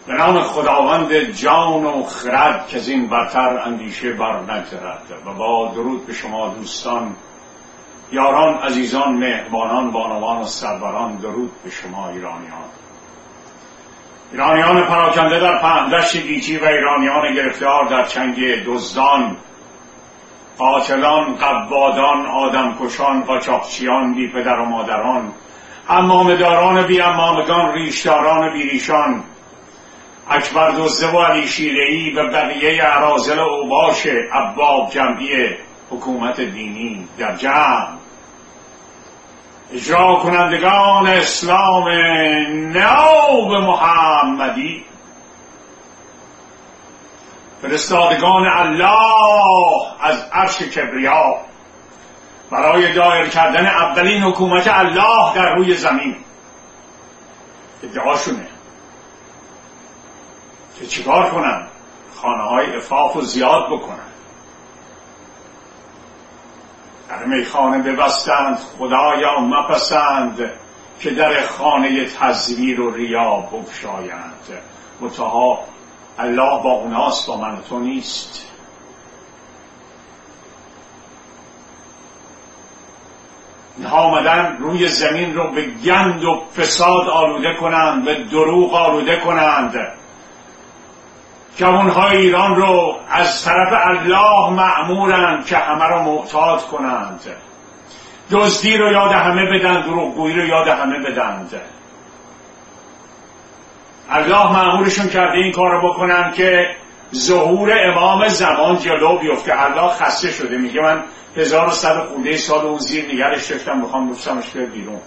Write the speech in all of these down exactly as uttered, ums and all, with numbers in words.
به نام خداوند جان و خرد که از این برتر اندیشه بر نگذرد. و با درود به شما دوستان، یاران، عزیزان، مهربانان، بانوان و سروران، درود به شما ایرانیان. ایرانیان پراکنده در پهندشت گیتی و ایرانیان گرفتار در چنگ دزدان، قاتلان، قوادان، آدمکشان، قاچاقچیان، بی پدر و مادران، عمامه‌داران بی عمامگان، ریشداران بی ریشان، اکبر دزده و علی شیره‌ای و بقیه اراذل اوباش ابواب جمعی حکومت دینی در جمع، اجرا کنندگان اسلام نو محمدی، فرستادگان الله از عرش کبریا برای دایر کردن اولین حکومت الله در روی زمین. ادعاشونه که چیکار کنن؟ خانه های عفاف و زیاد بکنن، در میخانه ببستند خدایا مپسند، که در خانه تزویر و ریا بگشایند. متها الله با اوناست، با من و تو نیست. اینها آمدن روی زمین رو به گند و فساد آلوده کنند، به دروغ آلوده کنند، جوانهای ایران رو از طرف الله مأمورند که همه رو معتاد کنند، دزدی رو یاد همه بدن، دروغگویی رو یاد همه بدند. الله مأمورشون کرده این کار رو بکنن که ظهور امام زمان جلو بیفته. الله خسته شده، میگه من هزار و صد خورده سال اون زیر نگرش داشتم، میخوام بفرستمش به بیرون.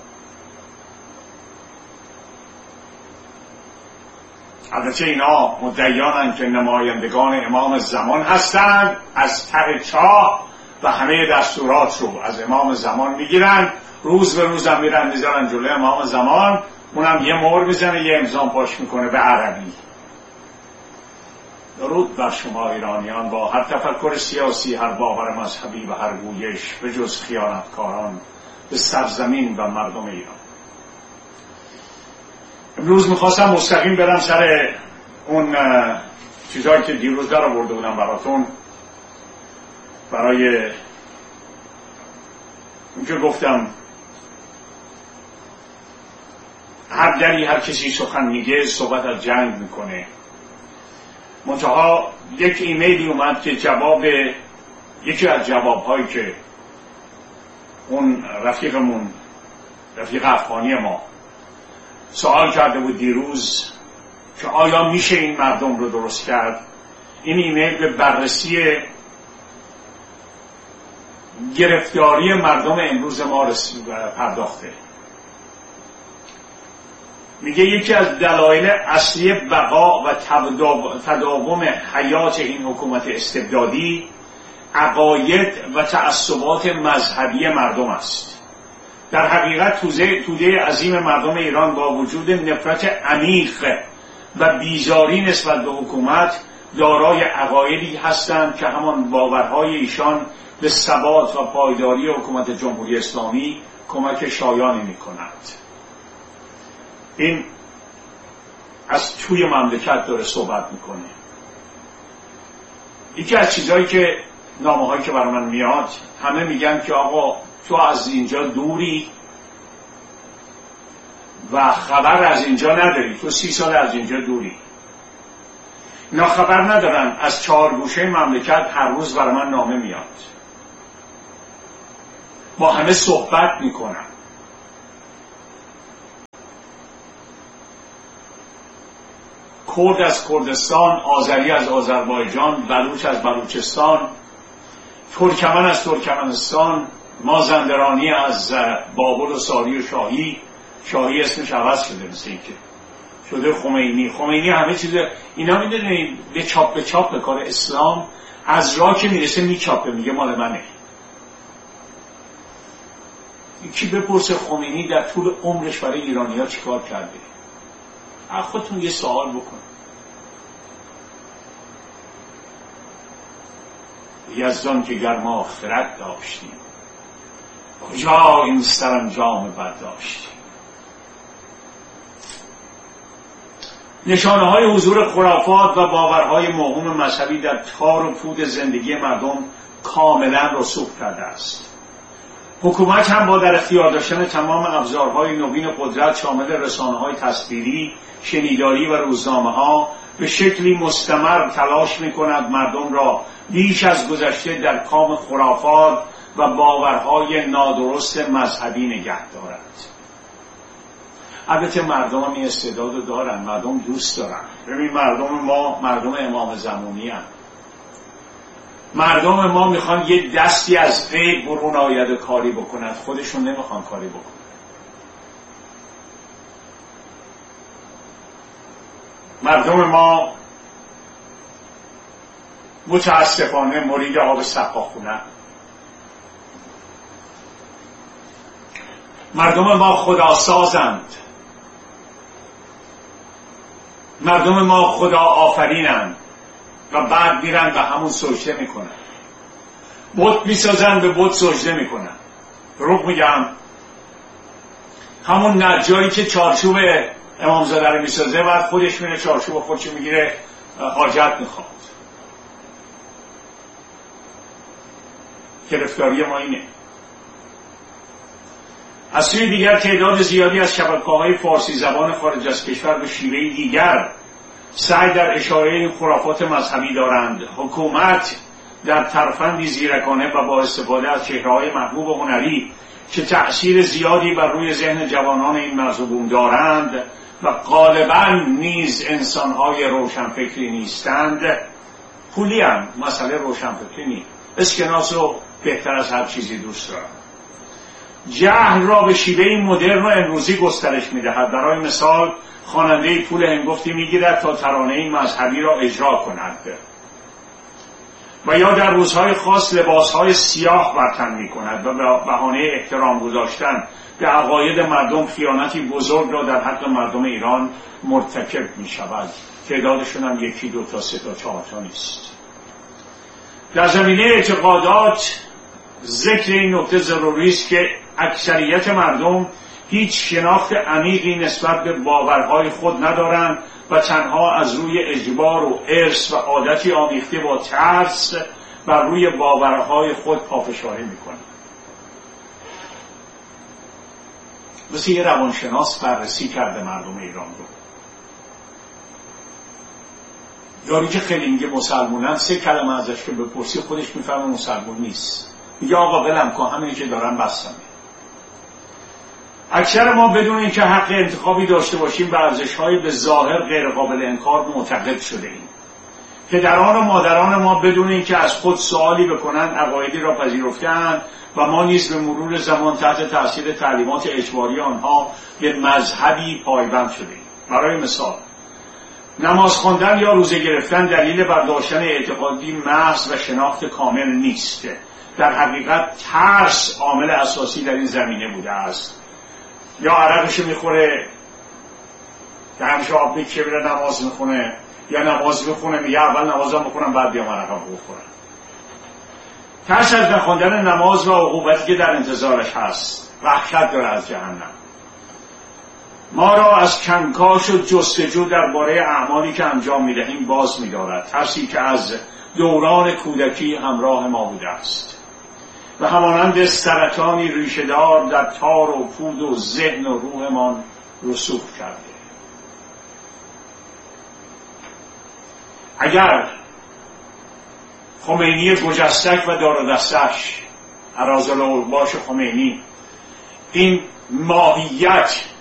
البته اینا مدعیانند که نمایندگان امام زمان هستند، از ته چاه و همه دستورات رو از امام زمان میگیرن، روز به روز هم میرن میذارن جلوی امام زمان، اونم یه مهر میزنه، یه امضا پاش میکنه به عربی. درود بر شما ایرانیان، با هر تفکر سیاسی، هر باور مذهبی و هر گویش، به جز خیانتکاران به سرزمین و مردم ایران. امروز میخواستم مستقیم برم سر اون چیزهایی که دیروز در آورده بودم براتون، برای اونجا گفتم هر دری هر کسی سخن میگه صحبت از جنگ میکنه. منتها یک ایمیلی اومد که جواب یکی از جوابهایی که اون رفیقمون، رفیق افغانی ما سوال کرده بود دیروز که آیا میشه این مردم رو درست کرد، این ایمیل به بررسی گرفتاری مردم امروز ما پرداخته. میگه یکی از دلایل اصلی بقا و تداوم حیات این حکومت استبدادی عقاید و تعصبات مذهبی مردم است. در حقیقت توده, توده عظیم مردم ایران با وجود نفرت عمیق و بیزاری نسبت به حکومت دارای عقایدی هستند که همان باورهای ایشان به ثبات و پایداری حکومت جمهوری اسلامی کمک شایانی می کند. این از توی مملکت داره صحبت میکنه. یکی از چیزهایی که نامه هایی که برای من میاد، همه میگن که آقا تو از اینجا دوری و خبر از اینجا نداری، تو سی سال از اینجا دوری. اینا خبر ندارن از چهار گوشه مملکت هر روز برای من نامه میاد، با همه صحبت میکنن. کرد از کردستان، آذری از آذربایجان، بلوچ از بلوچستان، ترکمن از ترکمنستان، مازندرانی از بابل و ساری و شاهی. شاهی اسمش عوض شده، مثل این که شده خمینی. خمینی همه چیز اینا میدونید به چاپ به چاپ به کار اسلام از راه که میرسه میچاپه، میگه مال منه. یکی بپرسه خمینی در طول عمرش برای ایرانی ها چیکار کرده؟ خودتون یه سوال بکن. یزدان که گر ما خرد داشتیم، کجا این سرانجام بد داشتیم. نشانه های حضور خرافات و باورهای موهوم مذهبی در تار و پود زندگی مردم کاملا رسوخ کرده است. حکومت هم با در اختیار داشتن تمام ابزارهای نوین قدرت شامل رسانه‌های تصویری، شنیداری و روزنامه‌ها به شکلی مستمر تلاش می‌کند مردم را بیش از گذشته در کام خرافات و باورهای نادرست مذهبی نگه دارد. البته مردم هم این استعداد رو دارن، مردم دوست دارن. ببین مردم ما مردم امام زمانی هم. مردم ما میخوان یه دستی از غیب برون آید و کاری بکنند، خودشون نمیخوان کاری بکنن. مردم ما متاسفانه مرید آب سقاخونه. مردم ما خداسازند. مردم ما خدا آفرینند و بعد میرن به همون سجده میکنن. بت میسازن، به بت سجده میکنن. رو میگم همون نجاری که چارچوب امامزاده رو میسازه بعد خودش میره چارچوب خودشو میگیره حاجت میخواد. گرفتاری ما اینه. از سوی دیگر تعداد زیادی از شبکه‌های فارسی زبان خارج از کشور به شیوهی دیگر سعی در اشاره این خرافات مذهبی دارند. حکومت در ترفندی زیرکانه و با استفاده از چهره‌های محبوب و هنری که تأثیر زیادی بر روی ذهن جوانان این مرزبون دارند و غالباً نیز انسان‌های روشنفکری نیستند. پولی هم مسئله روشنفکری نیست. اسکناس رو بهتر از هر چیزی دوست دارم. جهل را به شیوهی مدرن و امروزی گسترش می‌دهد. برای مثال خواننده پول هنگفتی می‌گیرد تا ترانه مذهبی را اجرا کند و یا در روزهای خاص لباسهای سیاه بر تن می‌کند و به بهانه احترام گذاشتن به عقاید مردم خیانتی بزرگ را در حق مردم ایران مرتکب می‌شود. تعدادشون هم یکی دو تا سه تا چهار تا نیست. در زمینه اعتقادات ذکر این نکته ضروری است که اکثریت مردم هیچ شناخت عمیقی نسبت به باورهای خود ندارند و تنها از روی اجبار و ارث و عادتی آمیخته با ترس بر روی باورهای خود پافشاری میکنند. مثل یه روانشناس بررسی کرده مردم ایران رو. یاری که خیلی میگه مسلمونن، سه کلمه ازش که بپرسی خودش میفهمه مسلمون نیست. میگه آقا بلم کن، همینی که دارم بستمه. اکثر ما بدون اینکه حق انتخابی داشته باشیم به ارزش‌های به ظاهر غیر قابل انکار معتقد شده ایم. پدران و مادران ما بدون اینکه از خود سوالی بکنند عقایدی را پذیرفتند و ما نیز به مرور زمان تحت تاثیر تعلیمات اجباری آنها به مذهبی پایبند شده ایم. برای مثال نماز خواندن یا روزه گرفتن دلیل برداشتن اعتقادی محض و شناخت کامل نیست. در حقیقت ترس عامل اساسی در این زمینه بوده است. یا عرقشو میخوره که همیشه آب میکشه بره نماز میخونه، یا نماز میخونه میگه اول نمازم بخونم بعد بیام عرقم بخورم. ترس از نخواندن نماز و عقوبتی که در انتظارش هست. وحشت داره از جهنم. ما را از کنکاش و جستجو درباره اعمالی که انجام میدهیم باز می‌دارد. ترسی که از دوران کودکی همراه ما بوده است و همانند سرطانی ریشه‌دار در تار و پود و ذهن و روحمان رسوخ کرده. اگر خمینی گجستک و دار و دستش اراذل باش خمینی این ماهیت